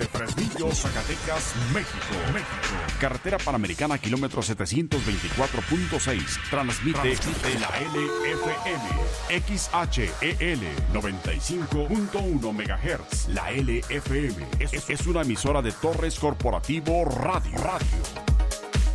Desde Fresnillo, Zacatecas, México. Carretera Panamericana, kilómetro 724.6. Transmite la LFM. XHEL 95.1 MHz. La LFM es una emisora de Torres Corporativo Radio.